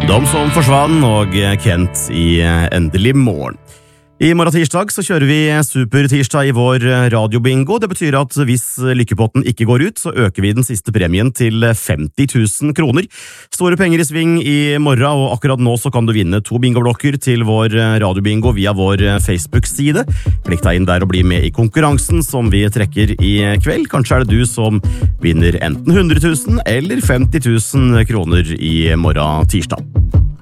De som forsvann og Kent i Endelig morgen. I morgen tirsdag så kjører vi supertirsdag i vår radiobingo. Det betyr at hvis lykkepotten ikke går ut, så øker vi den siste premien til 50 000 kroner. Store penger i sving i morgen, og akkurat nå så kan du vinne 2 bingoblokker til vår radiobingo via vår Facebook-side. Klikk deg inn der og bli med i konkurransen som vi trekker i kveld. Kanskje er det du som vinner enten 100 000 eller 50 000 kroner i morgen tirsdag.